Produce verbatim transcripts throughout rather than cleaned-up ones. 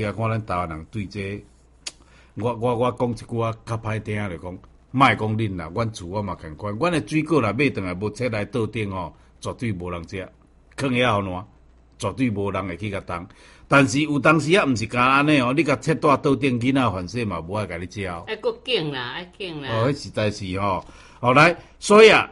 啊，看咱台湾人对这，我我我讲一句啊，较歹听就讲，莫讲恁啦，阮厝我嘛共款，阮的水果啦买转来无切来倒顶吼，绝对无人食，放遐互烂，绝对无人会去甲动。但是有当时啊，毋是干安尼哦，你甲切大倒顶，囡仔反正嘛无爱甲你食哦。 爱搁紧啦，爱紧啦。 哦，迄实在是吼，后来所以啊，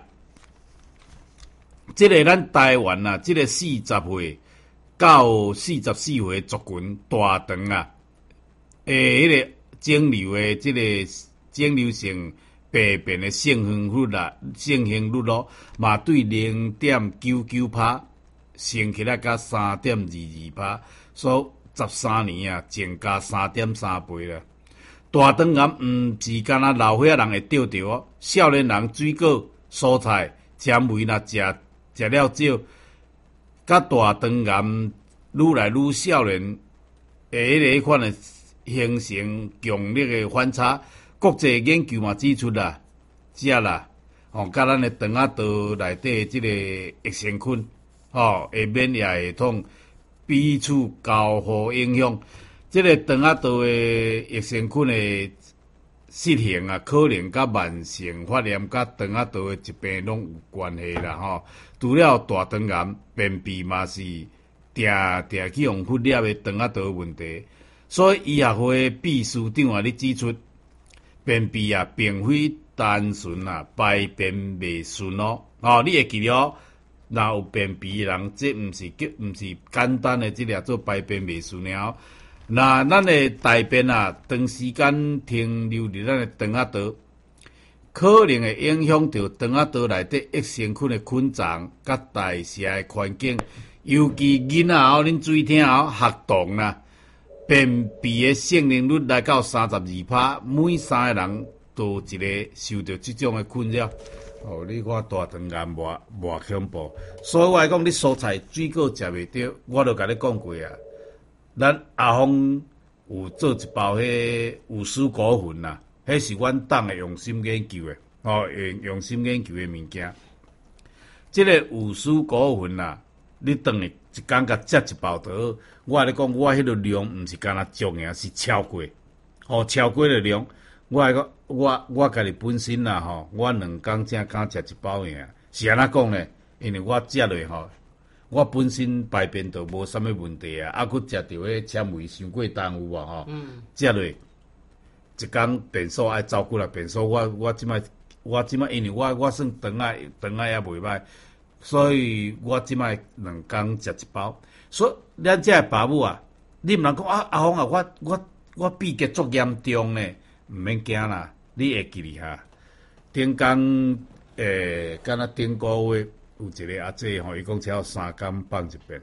即、这个咱台湾啊，即、这个四十岁到四十四岁族群大肠啊，诶，迄、那个肿瘤的即个肿瘤性病变的性幸率啦，性幸率咯，嘛对零点九九趴升起来甲三点二二趴，所以十三年啊，增加三点三倍啦。大肠癌毋是干那老岁仔人会得着哦，少年人水果、蔬菜、纤维若食食了少，甲大肠癌愈来愈少年诶，迄个款诶形成强烈诶反差。国际研究嘛指出啦，食啦，吼，甲咱诶肠仔道内底即个益生菌，吼，会免疫系统彼此交互影响。即、这个肠仔道诶益生菌诶失衡啊，可能甲慢性发炎、甲肠仔道诶疾病拢有关系啦，吼。除了大肠癌、便秘嘛是定定去用忽略诶肠仔道问题。所以医学会秘书长啊，咧指出，便秘啊，并非单纯啊排便袂顺哦。哦，你会记得哦，若有便秘诶人，这毋是叫毋是简单诶，即个做排便袂顺了。那咱诶大便啊，长时间停留伫咱诶肠仔道，可能会影响到肠仔道内底益生菌诶菌丛甲代谢诶环境，尤其囡仔哦，恁注意听哦，学童啦。便秘的性能率来到三十二趴，每三个人都一个受到这种的困扰。哦，你看大肠癌偌偌恐怖，所以我来讲，你蔬菜水果食袂着，我都甲你讲过啊。咱阿峰有做一包迄有蔬果粉啦，迄是阮党的用心研究的，哦，用用心研究的物件。这个有蔬果粉啦，你当下一工甲食一包就好。我来讲，我迄个量毋是干那足尔，是超过，哦，超过的量。我来讲，我我家己本身啦吼，我两工才敢食一包尔。是安怎讲呢？因为我食落吼，我本身排便都无啥物问题啊，啊，佫食着迄纤维伤过重有无吼？嗯。食落一工便所爱走过来便所，我我即摆我即摆因为我我算肠仔肠仔也袂歹。所以我即摆两工食一包，所以咱这爸母啊，你毋通讲啊，阿峰啊，我我我闭结足严重呢，毋免惊啦，你会记哩哈。顶工诶，敢若顶个月有一个阿姐吼，伊讲只要三工放一遍，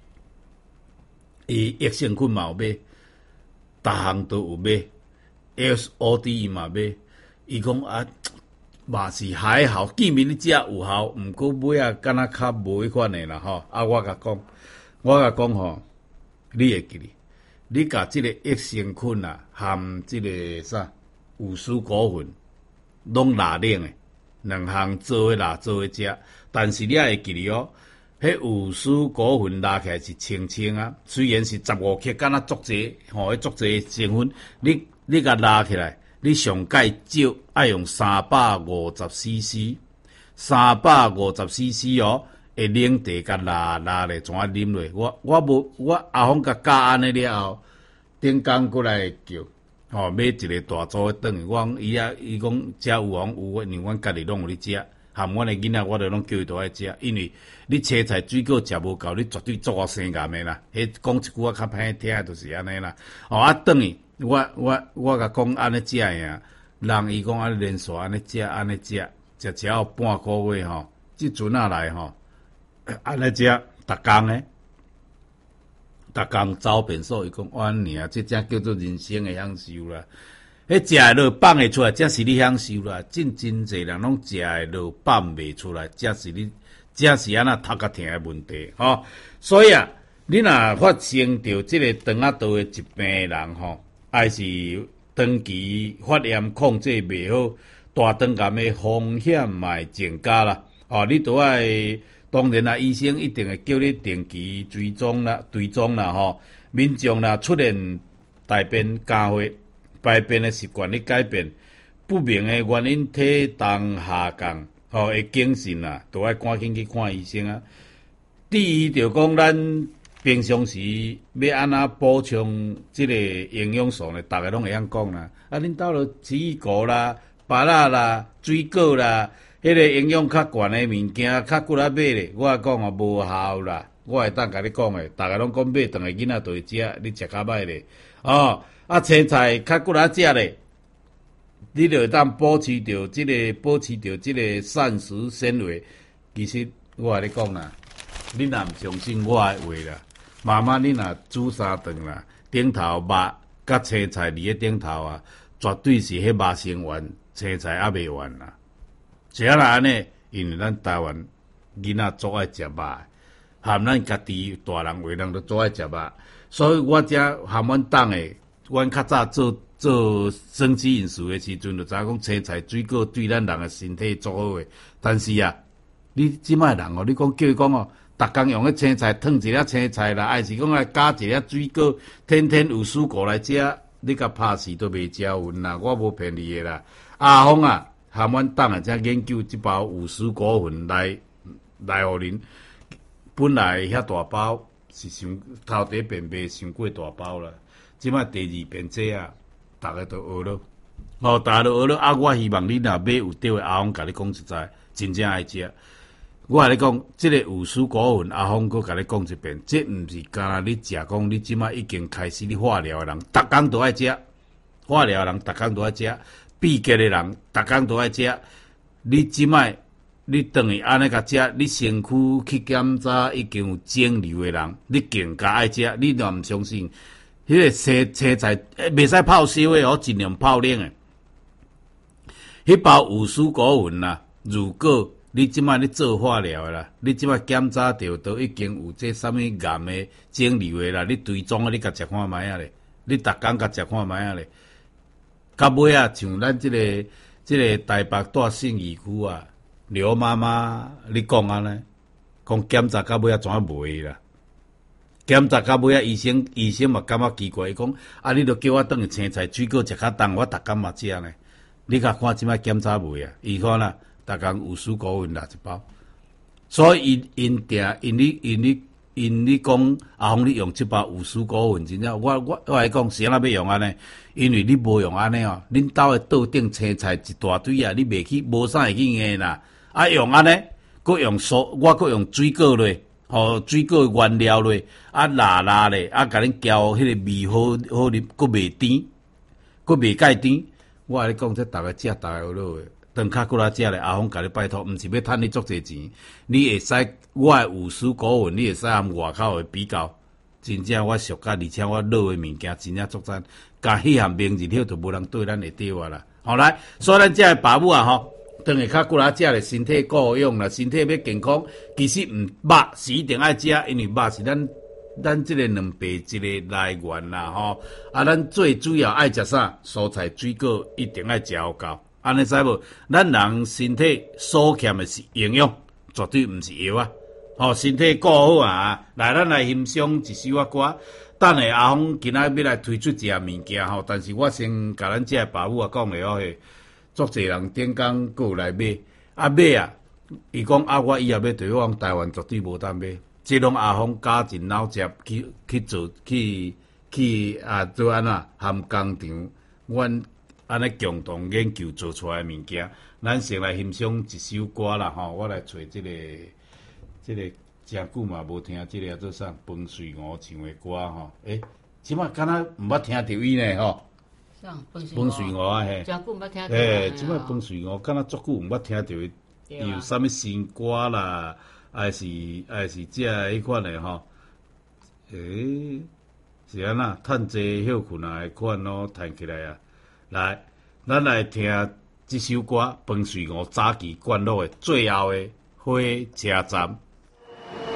伊益生菌嘛有买，逐项都有买 ，S O D 嘛买，伊讲啊。嘛是还好，见面你食有效，毋过尾啊，敢若较无迄款诶啦吼。啊，我甲讲，我甲讲吼，你会记哩？你甲即个益生菌啊，含即个啥有蔬果粉，拢拉冷诶，两项做伙拉做伙食。但是你也会记哩哦，迄有蔬果粉拉起来是清清啊，虽然是十五克，敢若足济，吼，迄足济成分，你你甲拉起来。你上介少爱用三百五十 C C， 三百五十 C C 哦，会冷茶甲拉拉咧，怎啊啉落？我我无我阿峰甲教安尼了后，顶工过来叫，吼、哦、买一个大组的顿，我讲伊啊伊讲遮有讲有，因为阮家己拢有咧食，含阮的囡仔我着拢叫伊倒来食，因为你青菜水果食无够，你绝对做我生癌的啦。迄讲一句我较歹听，就是安尼啦。哦啊，顿去。我我我甲讲安尼食呀，人伊讲安尼连续安尼食安尼食，食只要半个月吼，即阵啊来吼，安尼食，逐工诶，逐工走便所，伊讲安尼啊，即才叫做人生诶享受啦。迄食诶落放会出来，才是你享受啦。真真侪人拢食诶落放袂出来，才是你，才是安那头壳疼诶问题吼。所以啊，你若发生着即个肠仔道诶疾病诶人吼。还是长期发炎控制袂好，大肠癌的风险嘛会增加啦。哦，你都爱，当然啦，医生一定会叫你定期追踪啦、追踪啦吼。民众啦出现大便加花，排便的习惯咧改变，不明的原因体重下降，吼、哦、会精神啊，都爱赶紧去看医生啊。第一就讲咱平常时要安怎补充即个营养素呢？大家拢会晓讲啦。啊，恁兜落奇异果啦、芭乐啦、水果啦，迄、那个营养较悬的物件，较骨力买咧，我讲啊无效啦。我会当甲你讲诶，大家拢讲买顿个囡仔就会食，你食较歹咧。哦，啊青菜较骨力食咧，你就会当保持着即、这个保持着即个膳食纤维。其实我甲你讲啦，你若毋相信我诶话啦，妈妈你若煮三顿啦，顶头肉甲青菜伫咧顶头啊，绝对是迄肉先完，青菜还未完啦。是啊啦安尼，因为咱台湾囡仔足爱食肉。含咱家己大人为人都做爱食肉，所以我遮含阮党诶，阮较早做做生机饮食诶时阵，就知影讲青菜、水果对咱人诶身体足好诶。但是啊，你即摆人哦，你讲叫伊讲哦，逐工用迄青菜烫一粒青菜啦，还是讲来加一粒水果，天天有蔬果来食，你甲拍死都袂食匀啦。我无骗你诶啦。阿峰啊，含阮党诶，才研究即包有蔬果粉来来互恁。本来遐大包是伤头第一遍卖伤过大包啦，即摆第二遍这啊，大家都学了，哦，大家都学了啊！我希望你若买有对的，阿峰甲你讲实在，真正爱食。我甲你讲，即、這个有蔬果粉，阿峰佫甲你讲一遍，这毋是干那你食讲，你即摆已经开始你化疗的人，逐工都爱食，化疗的人逐工都爱食，闭结的人逐工都爱食，你即摆。你等于安尼甲食，你身躯去检查已经有肿瘤的人，你更加爱食。你若毋相信，迄、那个青青菜袂使泡烧的哦，尽量泡冷的。迄包有蔬果粉啦，如果你即摆咧做化疗的啦，你即摆检查着都已经有这啥物癌的肿瘤的啦，你追踪啊，你甲食看卖啊咧，你逐工甲食看卖啊咧。到尾啊，像咱即、這个即、這个台北大信义区啊。刘妈妈，你讲安尼，讲检查到尾啊，怎啊袂啦？检查到尾啊，医生医生嘛感觉奇怪，伊讲啊，你著叫我等于青菜水果食较重，我逐工嘛食呢。你甲看即摆检查袂啊？伊看啦，逐工有蔬果粉六一包，所以因因定因你因你因你讲阿峰，你用即包有蔬果粉真正，我我我来讲是安怎要用安尼？因为你无用安尼哦，恁兜诶桌顶青菜一大堆啊，你袂去无啥会去硬啦。啊，用安尼，佮用蔬，我佮用水果类，吼、哦，水果原料类，啊，辣辣咧，啊，甲恁搅，迄个味好好啉，佮袂甜，佮袂介甜。我甲你讲，这逐个食，逐个有落诶。当较过来食咧，阿峰甲你拜托，毋是要趁你足济钱，你会使，我诶有蔬果粉，你会使含外口诶比较，真正我俗甲，而且我落诶物件真正足赞，甲迄项名字了，就无人对咱会对啊啦。好来，所以咱遮诶爸母啊，吼。当下较过来食咧，身体够用啦，身体要健康。其实毋肉是一定爱食，因为肉是咱咱即个两白质个来源啦，吼。啊，咱最主要爱食啥？蔬菜水果一定爱食有够。安尼知无？咱人身体所欠的是营养，绝对毋是药啊。吼，身体顾好啊！来，咱来欣赏一首啊歌。等下阿峰今仔要来推出一项物件吼，但是我先甲咱遮爸母啊讲咧哦嘿。足侪人顶工阁有来买，啊买啊！伊讲啊，我以后要对我讲台湾绝对无当买，即拢阿峰加进脑汁去去做去去啊做安那含工厂，阮安尼共同研究做出来的物件。咱先来欣赏一首歌啦吼，我来找即、這个即、這个诚久嘛无听即、這个做啥风水我唱的歌吼，诶、欸，即摆敢若毋捌听着伊呢吼。风水鹅啊嘿，真久毋捌听着。诶，即摆风水鹅，敢若足久毋捌听着伊有啥物新歌啦，还是还是遮迄款诶吼？诶，是安那趁济休困啊，迄款咯，弹起来啊。来，咱来听即首歌《风水鹅》早期灌录诶最后诶火车站。